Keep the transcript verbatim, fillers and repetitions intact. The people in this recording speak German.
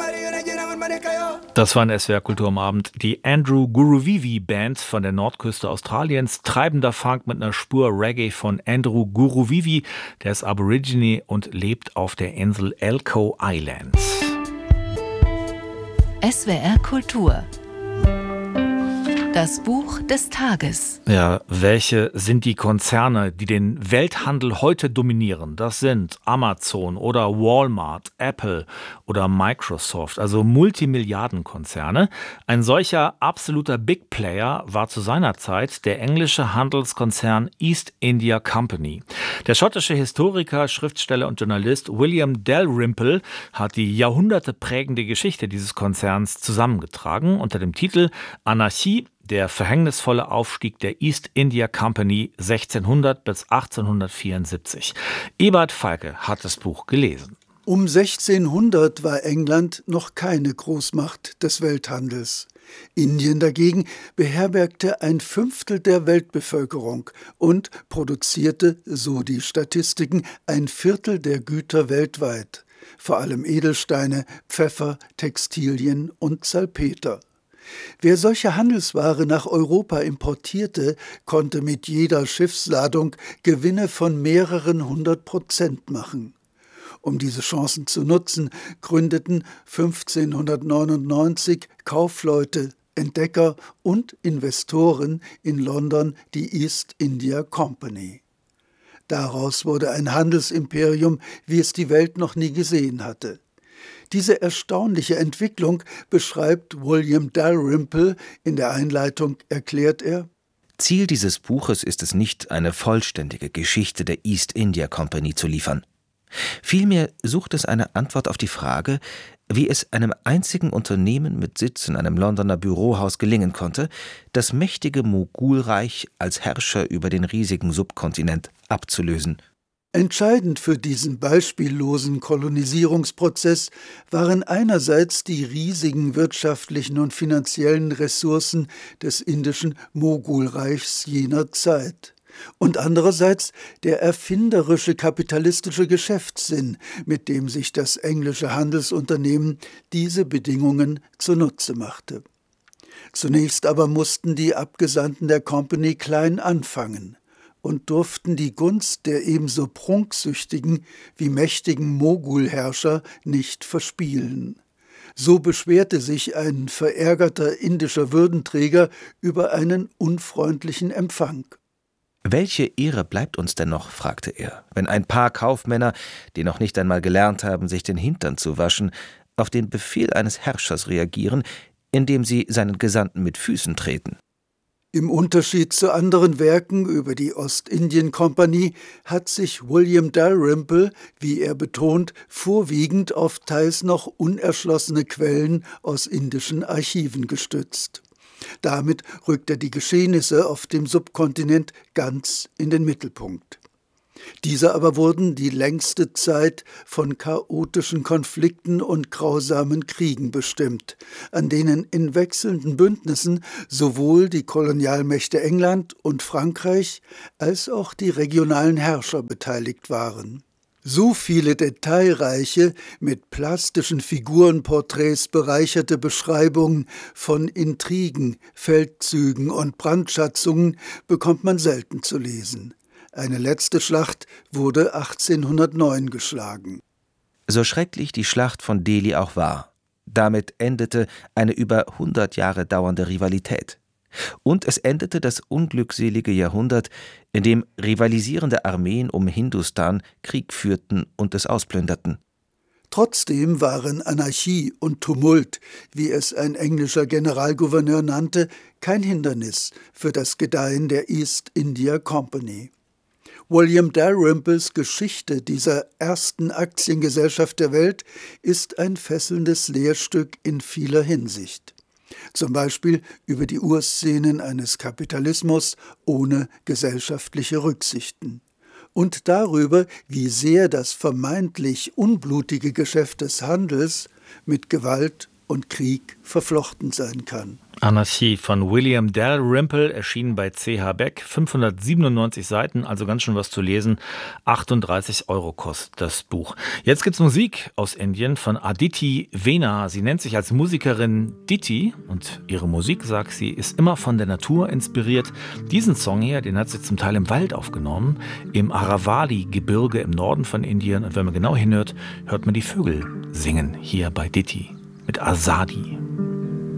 Das war ein S W R Kultur am Abend. Die Andrew Guruvivi Band von der Nordküste Australiens. Treibender Funk mit einer Spur Reggae von Andrew Guruvivi. Der ist Aborigine und lebt auf der Insel Elcho Island. S W R Kultur. Das Buch des Tages. Ja, welche sind die Konzerne, die den Welthandel heute dominieren? Das sind Amazon oder Walmart, Apple oder Microsoft, also Multimilliardenkonzerne. Ein solcher absoluter Big Player war zu seiner Zeit der englische Handelskonzern East India Company. Der schottische Historiker, Schriftsteller und Journalist William Dalrymple hat die jahrhunderteprägende Geschichte dieses Konzerns zusammengetragen unter dem Titel Anarchie, der verhängnisvolle Aufstieg der East India Company sechzehnhundert bis achtzehnhundertvierundsiebzig. Ebert Falke hat das Buch gelesen. Um sechzehnhundert war England noch keine Großmacht des Welthandels. Indien dagegen beherbergte ein Fünftel der Weltbevölkerung und produzierte, so die Statistiken, ein Viertel der Güter weltweit, vor allem Edelsteine, Pfeffer, Textilien und Salpeter. Wer solche Handelsware nach Europa importierte, konnte mit jeder Schiffsladung Gewinne von mehreren hundert Prozent machen. Um diese Chancen zu nutzen, gründeten fünfzehnhundertneunundneunzig Kaufleute, Entdecker und Investoren in London die East India Company. Daraus wurde ein Handelsimperium, wie es die Welt noch nie gesehen hatte. Diese erstaunliche Entwicklung beschreibt William Dalrymple. In der Einleitung erklärt er: Ziel dieses Buches ist es nicht, eine vollständige Geschichte der East India Company zu liefern. Vielmehr sucht es eine Antwort auf die Frage, wie es einem einzigen Unternehmen mit Sitz in einem Londoner Bürohaus gelingen konnte, das mächtige Mogulreich als Herrscher über den riesigen Subkontinent abzulösen. Entscheidend für diesen beispiellosen Kolonisierungsprozess waren einerseits die riesigen wirtschaftlichen und finanziellen Ressourcen des indischen Mogulreichs jener Zeit und andererseits der erfinderische kapitalistische Geschäftssinn, mit dem sich das englische Handelsunternehmen diese Bedingungen zunutze machte. Zunächst aber mussten die Abgesandten der Company klein anfangen und durften die Gunst der ebenso prunksüchtigen wie mächtigen Mogulherrscher nicht verspielen. So beschwerte sich ein verärgerter indischer Würdenträger über einen unfreundlichen Empfang. »Welche Ehre bleibt uns denn noch?« fragte er, »wenn ein paar Kaufmänner, die noch nicht einmal gelernt haben, sich den Hintern zu waschen, auf den Befehl eines Herrschers reagieren, indem sie seinen Gesandten mit Füßen treten?« Im Unterschied zu anderen Werken über die Ostindien-Kompanie hat sich William Dalrymple, wie er betont, vorwiegend auf teils noch unerschlossene Quellen aus indischen Archiven gestützt. Damit rückt er die Geschehnisse auf dem Subkontinent ganz in den Mittelpunkt. Diese aber wurden die längste Zeit von chaotischen Konflikten und grausamen Kriegen bestimmt, an denen in wechselnden Bündnissen sowohl die Kolonialmächte England und Frankreich als auch die regionalen Herrscher beteiligt waren. So viele detailreiche, mit plastischen Figurenporträts bereicherte Beschreibungen von Intrigen, Feldzügen und Brandschatzungen bekommt man selten zu lesen. Eine letzte Schlacht wurde achtzehnhundertneun geschlagen. So schrecklich die Schlacht von Delhi auch war, damit endete eine über hundert Jahre dauernde Rivalität. Und es endete das unglückselige Jahrhundert, in dem rivalisierende Armeen um Hindustan Krieg führten und es ausplünderten. Trotzdem waren Anarchie und Tumult, wie es ein englischer Generalgouverneur nannte, kein Hindernis für das Gedeihen der East India Company. William Dalrymples Geschichte dieser ersten Aktiengesellschaft der Welt ist ein fesselndes Lehrstück in vieler Hinsicht. Zum Beispiel über die Urszenen eines Kapitalismus ohne gesellschaftliche Rücksichten. Und darüber, wie sehr das vermeintlich unblutige Geschäft des Handels mit Gewalt und Krieg verflochten sein kann. Anarchie von William Dalrymple, erschienen bei C H Beck, fünfhundertsiebenundneunzig Seiten, also ganz schön was zu lesen. achtunddreißig Euro kostet das Buch. Jetzt gibt's Musik aus Indien von Aditi Vena. Sie nennt sich als Musikerin Diti und ihre Musik, sagt sie, ist immer von der Natur inspiriert. Diesen Song hier, den hat sie zum Teil im Wald aufgenommen, im Aravalli-Gebirge im Norden von Indien. Und wenn man genau hinhört, hört man die Vögel singen hier bei Diti mit Azadi.